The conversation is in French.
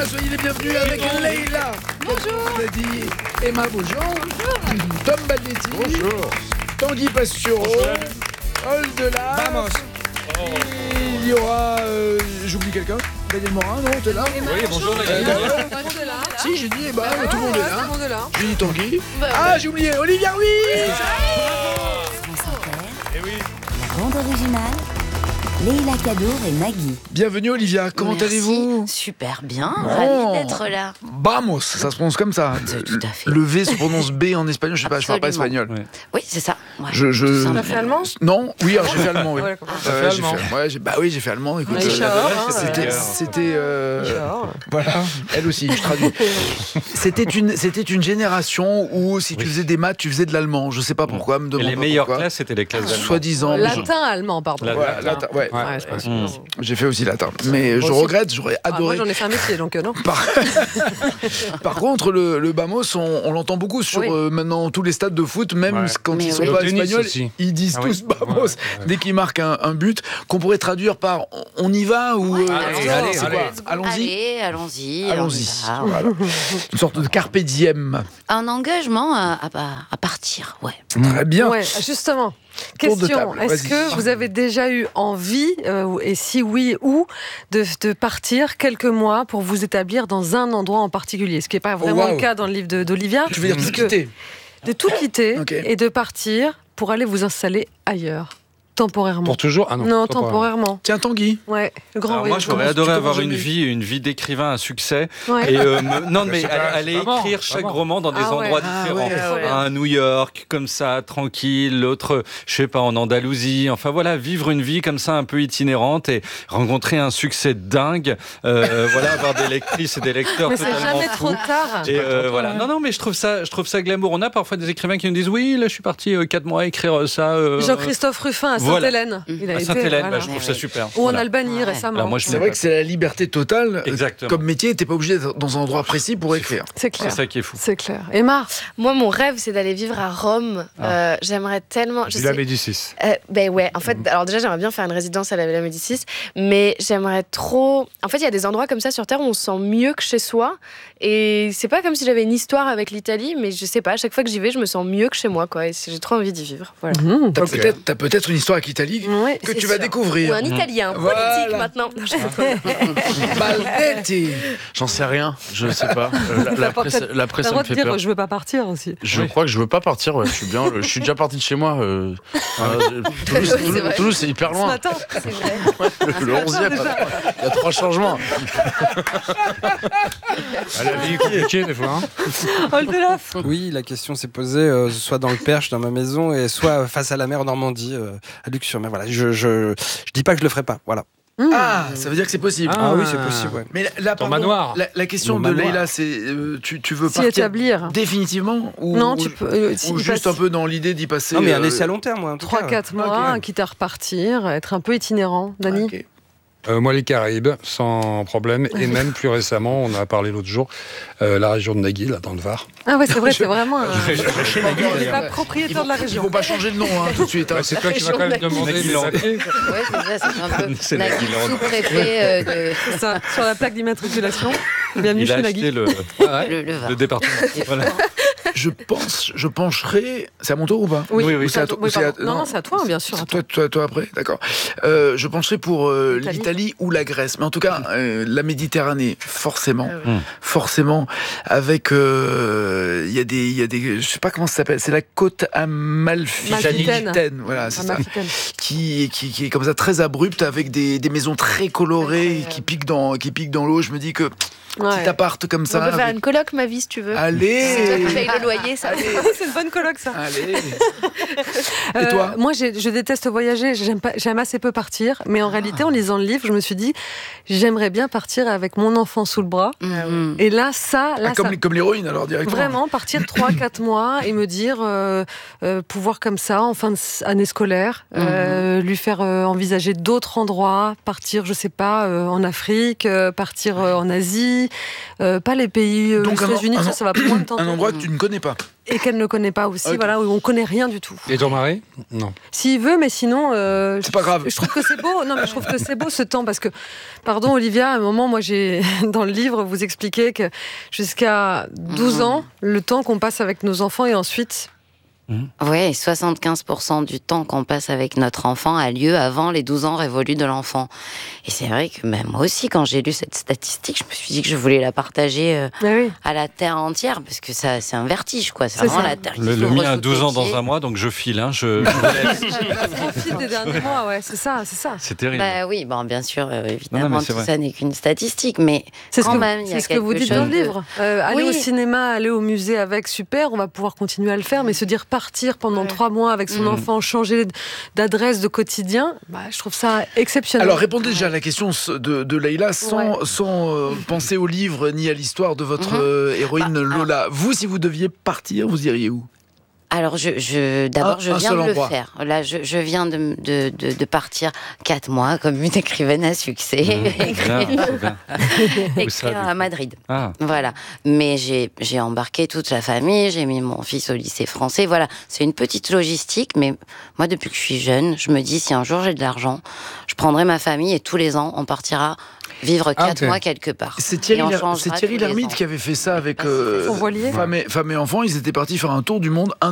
Soyez les bienvenus avec Leïla. Bonjour. Nadie, Emma Beaujean. Bonjour. Tom Baldetti. Bonjour. Tanguy Pastureau. Oldelaf. Vamos. Il y aura... j'oublie quelqu'un. Daniel Morin, non, t'es là? Oui, bonjour. Si, j'ai dit Emma, tout le monde est là. J'ai dit Tanguy. Bah, j'ai oublié. Olivia, oui. France Inter, la bande originale, Leïla Kadour et Nagui. Bienvenue Olivia, comment allez-vous? Super bien, ravi d'être là. Vamos, ça se prononce comme ça. Tout à fait. Le V se prononce B en espagnol, je sais pas, je parle pas espagnol. Ouais. Oui, c'est ça. Ouais. T'as fait allemand? Non, oui, alors j'ai fait allemand, oui. T'as fait allemand? J'ai fait allemand, écoute. C'était voilà, elle aussi, je traduis. C'était une génération où si tu faisais des maths, tu faisais de l'allemand, je sais pas pourquoi, me demande Et les pas meilleures pourquoi. classes, c'était les classes d'allemand. Soi-disant. Latin-allemand, pardon. Voilà, latin, ouais. Ouais, je pense. J'ai fait aussi latin, mais je regrette, j'aurais adoré. Moi, j'en ai fait un métier, donc non. Par contre, le Bamos, on l'entend beaucoup sur maintenant tous les stades de foot, même quand ils sont pas espagnols, ils disent tous Bamos dès qu'ils marquent un but, qu'on pourrait traduire par on y va ou allons-y. Allons-y. Voilà. Une sorte de carpe diem. Un engagement à partir, ouais. Très bien. Ouais, justement. Tour de Question, table, est-ce vas-y. que vous avez déjà eu envie, et si oui, où, de partir quelques mois pour vous établir dans un endroit en particulier? Ce qui n'est pas vraiment le cas dans le livre d'Olivia. Tu veux dire tout quitter? De tout quitter Ok. et de partir pour aller vous installer ailleurs, temporairement. Pour toujours? Ah non. Non, temporairement. Tiens, Tanguy. Ouais, le grand Alors moi, voyage. j'aurais adoré tu avoir commences une vie d'écrivain à succès. Ouais. Et non, mais aller vraiment, écrire chaque vraiment. roman dans des endroits différents. Un à New York, comme ça, tranquille. L'autre, je sais pas, en Andalousie. Enfin voilà, vivre une vie comme ça, un peu itinérante et rencontrer un succès dingue. Voilà, avoir des lectrices et des lecteurs Mais c'est totalement jamais fous. trop tard. Et voilà. Non, mais je trouve ça glamour. On a parfois des écrivains qui nous disent oui, là, je suis parti 4 mois écrire ça. Jean-Christophe Ruffin à voilà. Sainte-Hélène. Il a À été, Sainte-Hélène, voilà. je trouve ça super. Ou en Voilà. Albanie récemment. Alors moi, je C'est vrai que c'est la liberté totale. Exactement. Comme métier, t'es pas obligé d'être dans un endroit précis pour écrire. C'est C'est clair. ça qui est fou. C'est clair. Emma, Moi, mon rêve, c'est d'aller vivre à Rome. J'aimerais tellement. Villa Médicis. Ben ouais, en fait, alors déjà, j'aimerais bien faire une résidence à la Villa Médicis, mais j'aimerais trop. En fait, il y a des endroits comme ça sur Terre où on se sent mieux que chez soi. Et c'est pas comme si j'avais une histoire avec l'Italie, mais je sais pas, à chaque fois que j'y vais, je me sens mieux que chez moi, quoi. Et j'ai trop envie d'y vivre. Voilà. T'as peut-être une histoire avec l'Italie Ouais, que c'est tu vas sûr. découvrir. Ou un Italien, Voilà. politique maintenant. Non, je- Baldetti. J'en sais rien, je sais pas. La presse, T'as le ça droit me de fait dire peur. je veux pas partir aussi. Je crois que je veux pas partir, ouais, je suis bien. Je suis déjà parti de chez moi. Toulouse, c'est hyper Ce loin. matin, C'est vrai. Le 11e, il y a 3 changements. La vie est compliquée des fois. Oldelaf. Oui, la question s'est posée soit dans le Perche, dans ma maison, et soit face à la mer en Normandie, à Luc-sur-Mer. Voilà, je dis pas que je le ferai pas. Voilà. Ah, ça veut dire que c'est possible. Ah oui, c'est possible. Ouais. Mais là, Ton pardon, manoir. la question Mon de manoir. Leïla, c'est tu veux S'y partir établir. définitivement ou, Non, tu peux. ou juste un peu dans l'idée d'y passer. Non, mais un essai à long terme, moi. en tout cas. 3-4 mois, quitte à repartir, être un peu itinérant. Dani. Ok. Moi, les Caraïbes, sans problème. Et même plus récemment, on a parlé l'autre jour, la région de Nagui, là, dans le Var. Ah ouais, c'est vrai, c'est vraiment un. Chez Nagui, C'est d'ailleurs. pas propriétaire de la Ils région. vont pas changer de nom tout de suite. Ouais, c'est toi qui vas quand même demander les Nagui-Land. papiers. Ouais, c'est ça, c'est un peu C'est Nagui, Nagui-Land. sous-préfet de C'est ça, sur la plaque d'immatriculation. Bienvenue Il a chez acheté Nagui. le Var. le département. Voilà. Je pencherai. C'est à mon tour ou pas? Oui, Ou c'est à toi? oui, ou c'est à- pardon. Non, c'est à toi, bien sûr. à toi. Toi après, d'accord. Je pencherai pour l'Italie ou la Grèce, mais en tout cas la Méditerranée, forcément, forcément. Avec il y a des, je sais pas comment ça s'appelle, c'est la côte amalfitaine, voilà, c'est ça, Amalfitaine. qui est comme ça très abrupte avec des maisons très colorées qui piquent dans l'eau. Je me dis que Ouais. petit appart comme On ça. peut faire une coloc, ma vie, si tu veux. Allez. C'est toi qui payes le loyer, ça. C'est une bonne coloc, ça. Allez. Et toi? Moi, je déteste voyager. J'aime assez peu partir. Mais en réalité, en lisant le livre, je me suis dit, j'aimerais bien partir avec mon enfant sous le bras. Et là, ça, Comme l'héroïne, alors, directement. vraiment partir 3-4 mois et me dire pouvoir comme ça en fin d'année scolaire lui faire envisager d'autres endroits, partir je sais pas en Afrique, partir en Asie, pas les pays aux États-Unis, ça va moins de temps. Un endroit que tu ne connais pas. Et qu'elle ne connaît pas aussi, voilà, où on connaît rien du tout. Et ton mari ? Non. S'il veut, mais sinon... c'est pas grave. Je trouve que c'est beau. Non, mais je trouve que c'est beau ce temps, parce que, pardon Olivia, à un moment, moi, dans le livre, vous expliquez que jusqu'à 12 ans, le temps qu'on passe avec nos enfants et ensuite... Oui, 75% du temps qu'on passe avec notre enfant a lieu avant les 12 ans révolus de l'enfant. Et c'est vrai que même moi aussi, quand j'ai lu cette statistique, je me suis dit que je voulais la partager à la Terre entière, parce que ça, c'est un vertige, quoi. C'est vraiment la Terre qui Le mien a 12 ans dans un mois, donc je file. Je profite des derniers mois, ouais, c'est ça. C'est terrible. Bah oui, bon, bien sûr, évidemment, tout ça n'est qu'une statistique, mais c'est quand même, c'est ce que vous dites dans le livre. Aller au cinéma, aller au musée avec, super, on va pouvoir continuer à le faire, mais se dire partir pendant 3 mois avec son enfant, changer d'adresse, de quotidien, je trouve ça exceptionnel. Alors répondez déjà à la question de Leïla sans penser au livre ni à l'histoire de votre héroïne Lola. Vous, si vous deviez partir, vous iriez où ? Alors, d'abord, je viens de le faire. Là, je viens de partir 4 mois comme une écrivaine à succès. Écrire à Madrid. Ah. Voilà. Mais j'ai embarqué toute la famille, j'ai mis mon fils au lycée français. Voilà. C'est une petite logistique, mais moi, depuis que je suis jeune, je me dis, si un jour j'ai de l'argent, je prendrai ma famille et tous les ans, on partira vivre 4 mois quelque part. C'est Thierry Lhermitte qui avait fait ça avec Femme et Enfants. Ils étaient partis faire un tour du monde